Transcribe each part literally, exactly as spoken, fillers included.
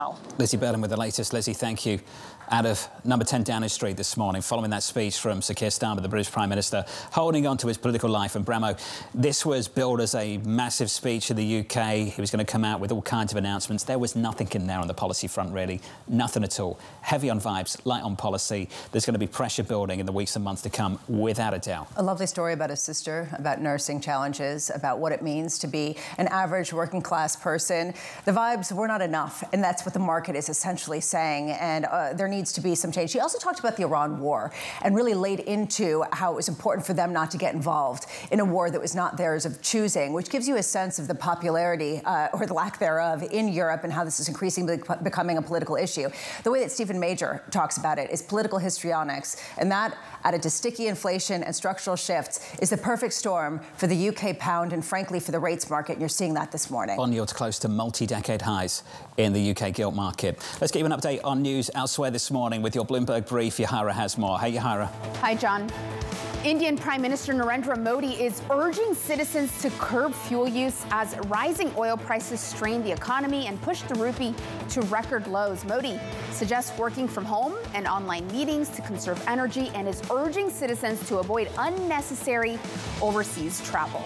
Lizzie Burden with the latest. Lizzie, thank you. Out of number ten Downing Street this morning, following that speech from Sir Keir Starmer, the British Prime Minister, holding on to his political life. And Bramo, this was billed as a massive speech in the U K. He was going to come out with all kinds of announcements. There was nothing in there on the policy front, really. Nothing at all. Heavy on vibes, light on policy. There's going to be pressure building in the weeks and months to come, without a doubt. A lovely story about his sister, about nursing challenges, about what it means to be an average working class person. The vibes were not enough, and that's what the market is essentially saying, and uh, there needs to be some change. She also talked about the Iran war and really laid into how it was important for them not to get involved in a war that was not theirs of choosing, which gives you a sense of the popularity uh, or the lack thereof in Europe and how this is increasingly becoming a political issue. The way that Stephen Major talks about it is political histrionics, and that, added to sticky inflation and structural shifts, is the perfect storm for the U K pound and, frankly, for the rates market. And you're seeing that this morning. Bond yields close to multi-decade highs in the U K gilt market. Let's get you an update on news elsewhere this morning with your Bloomberg brief. Yahara has more. Hey, Yahara. Hi, John. Indian Prime Minister Narendra Modi is urging citizens to curb fuel use as rising oil prices strain the economy and push the rupee to record lows. Modi suggests working from home and online meetings to conserve energy and is urging citizens to avoid unnecessary overseas travel.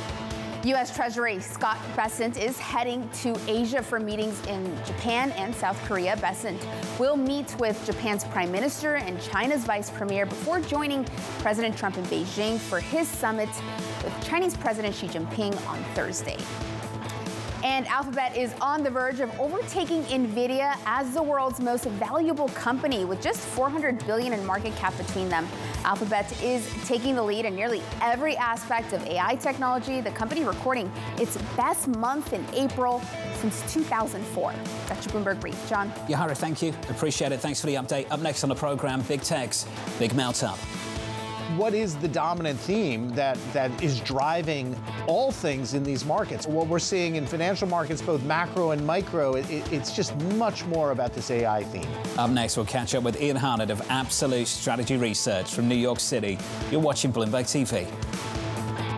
U S Treasury Scott Bessent is heading to Asia for meetings in Japan and South Korea. Bessent will meet with Japan's Prime Minister and China's Vice Premier before joining President Trump in Beijing for his summit with Chinese President Xi Jinping on Thursday. And Alphabet is on the verge of overtaking NVIDIA as the world's most valuable company with just four hundred billion dollars in market cap between them. Alphabet is taking the lead in nearly every aspect of A I technology, the company recording its best month in April since two thousand four. That's your Bloomberg Brief. John. Yahara, thank you. Appreciate it. Thanks for the update. Up next on the program, big techs, big melt up. What is the dominant theme that, that is driving all things in these markets? What we're seeing in financial markets, both macro and micro, it, it's just much more about this A I theme. Up next, we'll catch up with Ian Harnett of Absolute Strategy Research from New York City. You're watching Bloomberg T V.